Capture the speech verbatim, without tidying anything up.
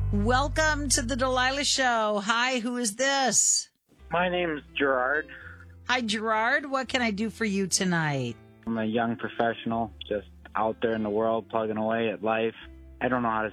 Welcome to the Delilah Show. Hi, who is this? My name's Gerard. Hi, Gerard. What can I do for you tonight? I'm a young professional, just out there in the world, plugging away at life. I don't know how to